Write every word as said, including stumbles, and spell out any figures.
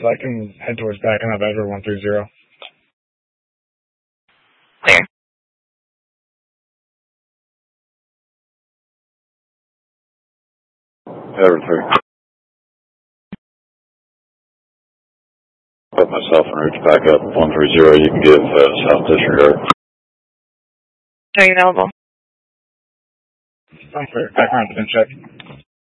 so I can head towards backing up Edward one three zero. Clear. Edward three. Put myself en route to back up one three zero. You can give uh, south disregard. Are you available? I'm clear. Background's been checked.